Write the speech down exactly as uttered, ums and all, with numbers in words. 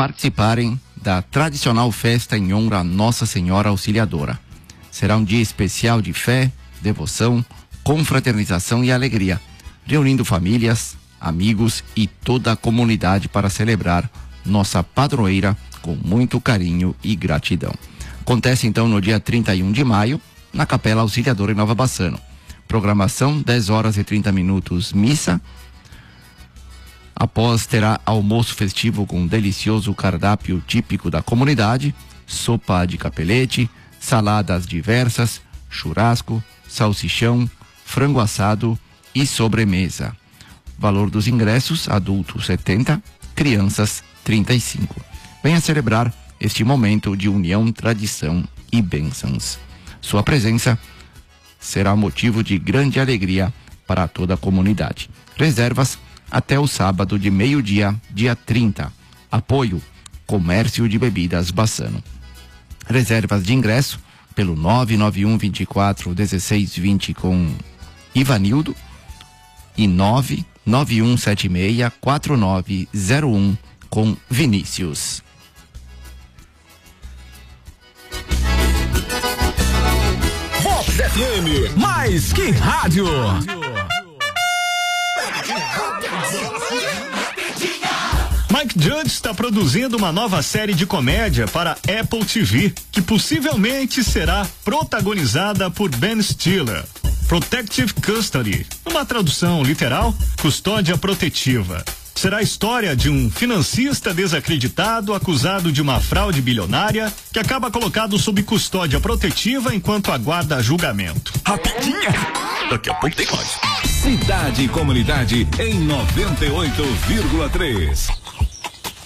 participarem da tradicional festa em honra a Nossa Senhora Auxiliadora. Será um dia especial de fé, devoção, confraternização e alegria, reunindo famílias, amigos e toda a comunidade para celebrar nossa padroeira com muito carinho e gratidão. Acontece então no dia trinta e um de maio, na Capela Auxiliadora em Nova Bassano. Programação, dez horas e trinta minutos, missa. Após terá almoço festivo com um delicioso cardápio típico da comunidade, sopa de capelete, saladas diversas, churrasco, salsichão, frango assado e sobremesa. Valor dos ingressos, adultos setenta, crianças trinta e cinco. Venha celebrar este momento de união, tradição e bênçãos. Sua presença será motivo de grande alegria para toda a comunidade. Reservas até o sábado de meio-dia, dia trinta. Apoio Comércio de Bebidas Bassano. Reservas de ingresso pelo nove nove um, vinte e quatro, dezesseis, vinte com Ivanildo e nove nove um sete seis, quatro nove zero um com Vinícius. Vox F M, mais que rádio. Mike Judge está produzindo uma nova série de comédia para Apple T V, que possivelmente será protagonizada por Ben Stiller. Protective Custody, uma tradução literal, custódia protetiva. Será a história de um financista desacreditado acusado de uma fraude bilionária que acaba colocado sob custódia protetiva enquanto aguarda julgamento. Rapidinha! Daqui a pouco tem mais. Cidade e Comunidade em noventa e oito vírgula três.